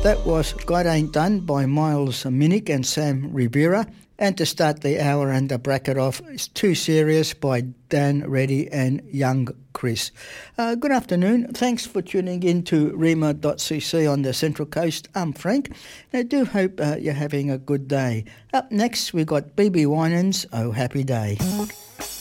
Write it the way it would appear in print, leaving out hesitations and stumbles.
That was God Ain't Done by Miles Minnick and Sam Rivera. And to start the hour and the bracket off, is Too Serious by Dan Reddy and Young Chris. Good afternoon. Thanks for tuning in to Rema.cc on the Central Coast. I'm Frank. And I do hope you're having a good day. Up next, we've got BB Winans, Oh Happy Day.